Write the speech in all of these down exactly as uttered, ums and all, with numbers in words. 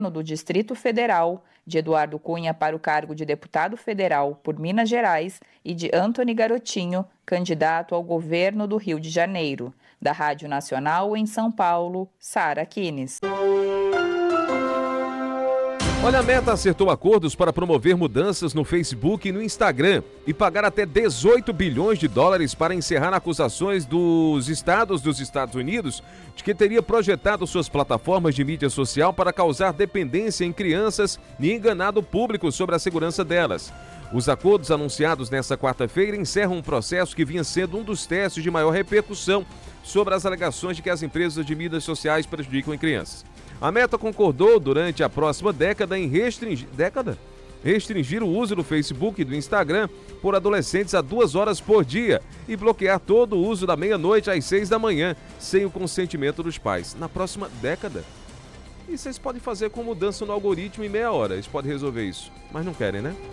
do Distrito Federal, de Eduardo Cunha para o cargo de deputado federal por Minas Gerais e de Antony Garotinho, candidato ao governo do Rio de Janeiro. Da Rádio Nacional em São Paulo, Sara Kines. Olha, a Meta acertou acordos para promover mudanças no Facebook e no Instagram e pagar até dezoito bilhões de dólares para encerrar acusações dos estados dos Estados Unidos de que teria projetado suas plataformas de mídia social para causar dependência em crianças e enganado o público sobre a segurança delas. Os acordos anunciados nesta quarta-feira encerram um processo que vinha sendo um dos testes de maior repercussão sobre as alegações de que as empresas de mídias sociais prejudicam crianças. A Meta concordou durante a próxima década em restringir, década? restringir o uso do Facebook e do Instagram por adolescentes a duas horas por dia e bloquear todo o uso da meia-noite às seis da manhã, sem o consentimento dos pais. Na próxima década? E vocês podem fazer com mudança no algoritmo em meia hora. Eles podem resolver isso, mas não querem, né?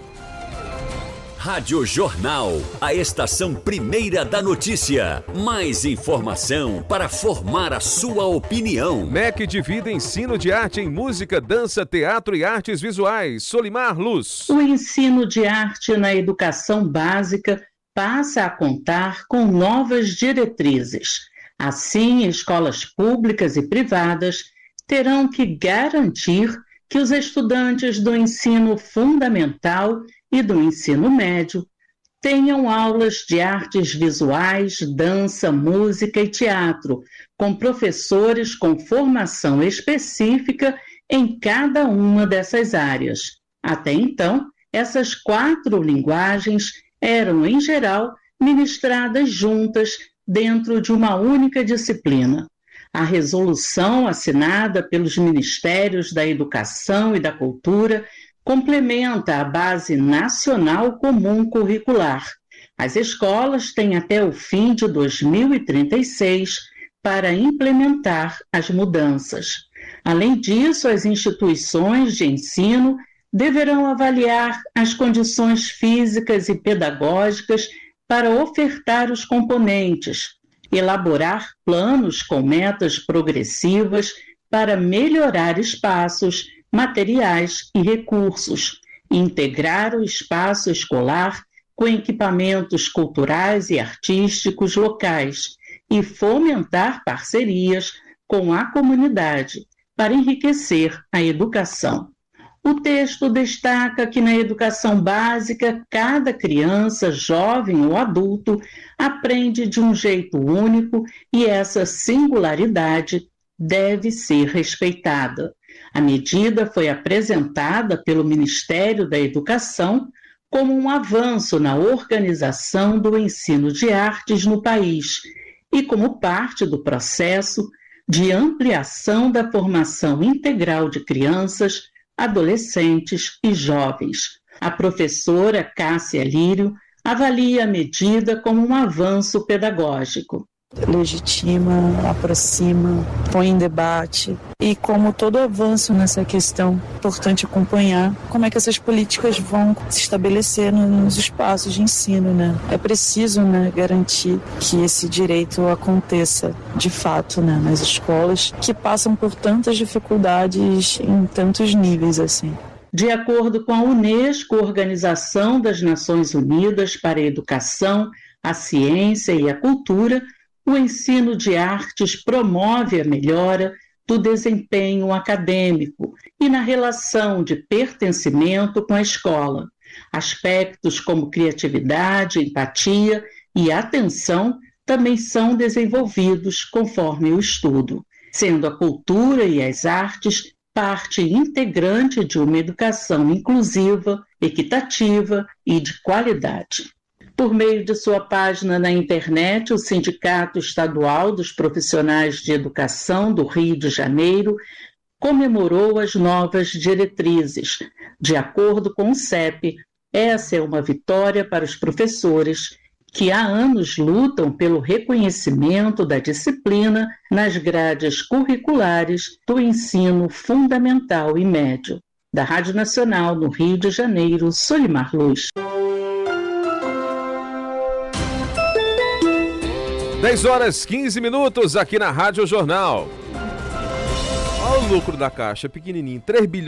Rádio Jornal, a estação primeira da notícia. Mais informação para formar a sua opinião. M E C divide ensino de arte em música, dança, teatro e artes visuais. Solimar Luz. O ensino de arte na educação básica passa a contar com novas diretrizes. Assim, escolas públicas e privadas terão que garantir que os estudantes do ensino fundamental e do ensino médio tenham aulas de artes visuais, dança, música e teatro, com professores com formação específica em cada uma dessas áreas. Até então, essas quatro linguagens eram, em geral, ministradas juntas dentro de uma única disciplina. A resolução assinada pelos Ministérios da Educação e da Cultura complementa a Base Nacional Comum Curricular. As escolas têm até o fim de dois mil e trinta e seis para implementar as mudanças. Além disso, as instituições de ensino deverão avaliar as condições físicas e pedagógicas para ofertar os componentes, elaborar planos com metas progressivas para melhorar espaços, materiais e recursos, integrar o espaço escolar com equipamentos culturais e artísticos locais e fomentar parcerias com a comunidade para enriquecer a educação. O texto destaca que na educação básica, cada criança, jovem ou adulto aprende de um jeito único e essa singularidade deve ser respeitada. A medida foi apresentada pelo Ministério da Educação como um avanço na organização do ensino de artes no país e como parte do processo de ampliação da formação integral de crianças, adolescentes e jovens. A professora Cássia Lírio avalia a medida como um avanço pedagógico. Legitima, aproxima, põe em debate e, como todo avanço nessa questão, é importante acompanhar como é que essas políticas vão se estabelecer nos espaços de ensino, né? É preciso, né, garantir que esse direito aconteça de fato, né, nas escolas que passam por tantas dificuldades em tantos níveis assim. De acordo com a Unesco, Organização das Nações Unidas para a Educação, a Ciência e a Cultura, o ensino de artes promove a melhora do desempenho acadêmico e na relação de pertencimento com a escola. Aspectos como criatividade, empatia e atenção também são desenvolvidos conforme o estudo, sendo a cultura e as artes parte integrante de uma educação inclusiva, equitativa e de qualidade. Por meio de sua página na internet, o Sindicato Estadual dos Profissionais de Educação do Rio de Janeiro comemorou as novas diretrizes. De acordo com o C E P, essa é uma vitória para os professores que há anos lutam pelo reconhecimento da disciplina nas grades curriculares do ensino fundamental e médio. Da Rádio Nacional, no Rio de Janeiro, Solimar Luz. dez horas, quinze minutos aqui na Rádio Jornal. Olha o lucro da Caixa, pequenininho, três bilhões